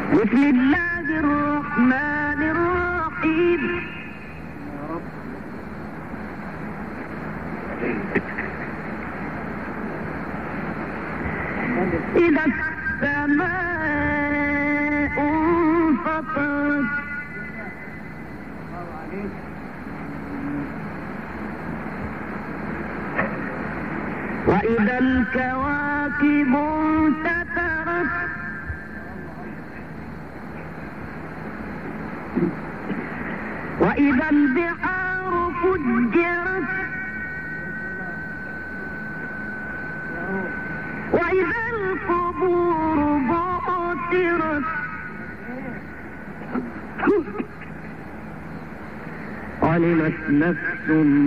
بسم الله الرحمن الرحيم. إذا السماء انفطرت وإذا الكواكب انتثرت وإذا البحار فجرت وإذا القبور بعثرت علمت نفس